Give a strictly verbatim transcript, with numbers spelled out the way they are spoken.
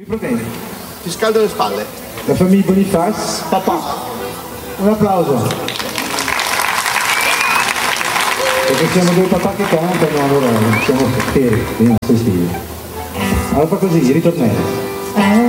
Che problemi? Ti scaldo le spalle. La famiglia Boniface? Papà. Un applauso. Perché siamo due papà che cantano, allora siamo fieri, veniamo festivi. Allora fa così, ritornello.